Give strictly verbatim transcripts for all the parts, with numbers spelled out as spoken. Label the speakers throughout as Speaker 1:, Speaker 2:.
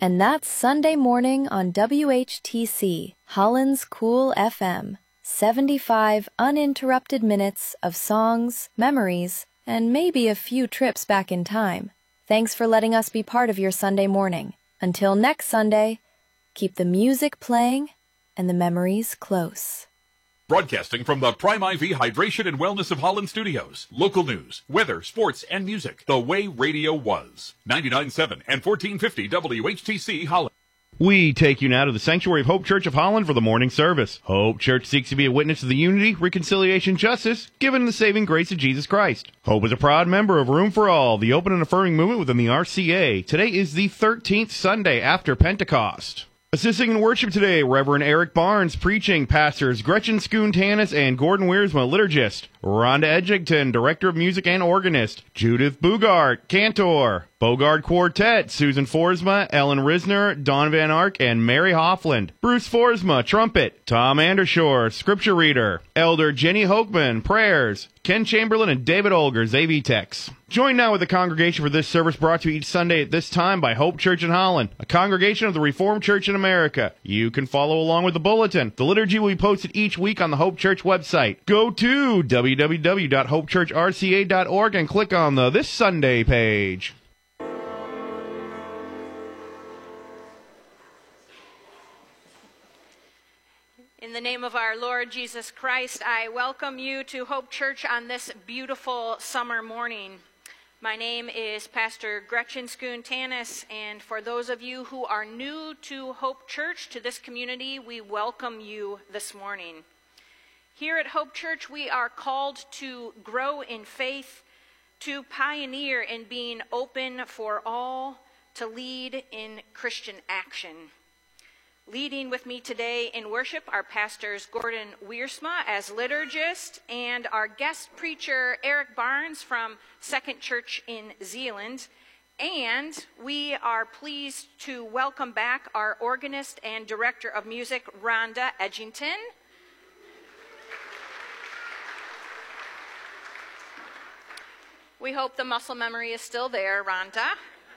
Speaker 1: And that's Sunday morning on W H T C, Holland's Cool F M. seventy-five uninterrupted minutes of songs, memories, and maybe a few trips back in time. Thanks for letting us be part of your Sunday morning. Until next Sunday, keep the music playing and the memories close.
Speaker 2: Broadcasting from the Prime I V Hydration and Wellness of Holland Studios. Local news, weather, sports, and music. The way radio was. ninety-nine point seven and fourteen fifty W H T C Holland.
Speaker 3: We take you now to the Sanctuary of Hope Church of Holland for the morning service. Hope Church seeks to be a witness to the unity, reconciliation, justice, given in the saving grace of Jesus Christ. Hope is a proud member of Room for All, the open and affirming movement within the R C A. Today is the thirteenth Sunday after Pentecost. Assisting in worship today, Reverend Eric Barnes, preaching, pastors Gretchen Schoon-Tanis and Gordon Wiersma, liturgist, Rhonda Edgington, director of music and organist, Judith Bugart, cantor, Bogard Quartet, Susan Forsma, Ellen Risner, Don Van Ark, and Mary Hoffland, Bruce Forsma, trumpet, Tom Andershore, scripture reader, Elder Jenny Hochman, prayers, Ken Chamberlain and David Olger, A V Techs. Join now with the congregation for this service brought to you each Sunday at this time by Hope Church in Holland, a congregation of the Reformed Church in America. You can follow along with the bulletin. The liturgy will be posted each week on the Hope Church website. Go to w w w dot hope church r c a dot org and click on the This Sunday page.
Speaker 4: In the name of our Lord Jesus Christ, I welcome you to Hope Church on this beautiful summer morning. My name is Pastor Gretchen Schoon-Tanis, and for those of you who are new to Hope Church, to this community, we welcome you this morning. Here at Hope Church, we are called to grow in faith, to pioneer in being open for all, to lead in Christian action. Leading with me today in worship are pastors Gordon Wiersma as liturgist and our guest preacher Eric Barnes from Second Church in Zeeland. And we are pleased to welcome back our organist and director of music, Rhonda Edgington. We hope the muscle memory is still there, Rhonda.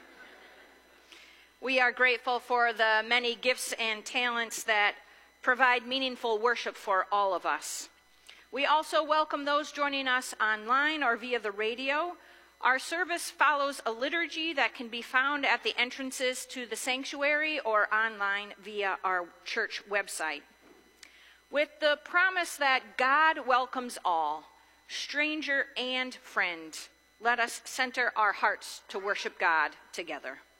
Speaker 4: We are grateful for the many gifts and talents that provide meaningful worship for all of us. We also welcome those joining us online or via the radio. Our service follows a liturgy that can be found at the entrances to the sanctuary or online via our church website. With the promise that God welcomes all, stranger and friend, let us center our hearts to worship God together.